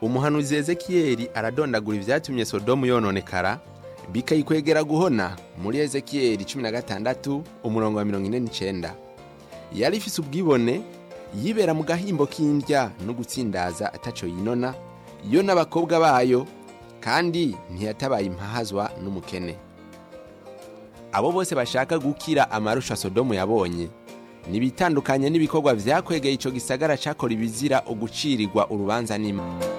umuhanuzi Ezekiyeli aradondagura ivyatumye Sodomu yononekara bikayikwegera guhona muri Ezekiyeli 16:49. Yari ifise ubwibone, yibera mu gahimbo k'indya no gutsindaza ataco yinona, yo n'abakobwa bayo, kandi ntiyatabaye impahazwa n'umukene. Abo bose bashaka gukira amarusha Sodomu yabonye, nibitandukanye n'ibikorwa vyakwegeye ico gisagara cakora ibizira ugucirirwa urubanza n'Imana.